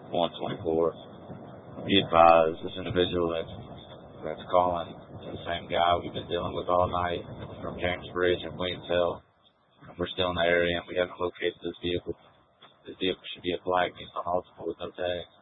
124. Be advised, this individual that's calling is the same guy we've been dealing with all night from James Bridge and Williams Hill. We're still in the area and we haven't located this vehicle. This vehicle should be a flag. He's on multiple with no tags.